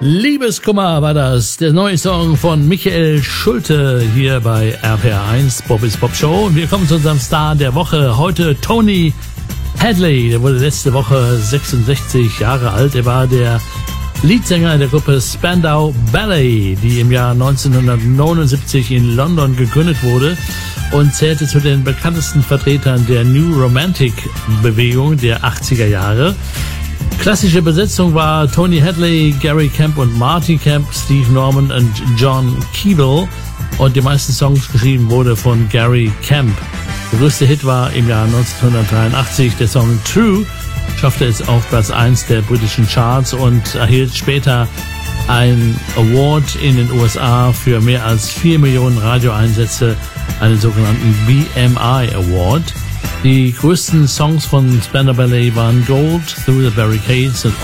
Liebeskummer war das, der neue Song von Michael Schulte hier bei RPR1, Bobbys Pop Show. Und wir kommen zu unserem Star der Woche. Heute Tony Hadley, der wurde letzte Woche 66 Jahre alt. Er war der Leadsänger der Gruppe Spandau Ballet, die im Jahr 1979 in London gegründet wurde und zählte zu den bekanntesten Vertretern der New Romantic Bewegung der 80er Jahre. Klassische Besetzung war Tony Hadley, Gary Kemp und Marty Kemp, Steve Norman und John Keeble, und die meisten Songs geschrieben wurde von Gary Kemp. Der größte Hit war im Jahr 1983 der Song True, schaffte es auf Platz 1 der britischen Charts und erhielt später ein Award in den USA für mehr als 4 Millionen Radioeinsätze, einen sogenannten BMI Award. Die größten Songs von Spandau Ballet waren Gold, Through the Barricades und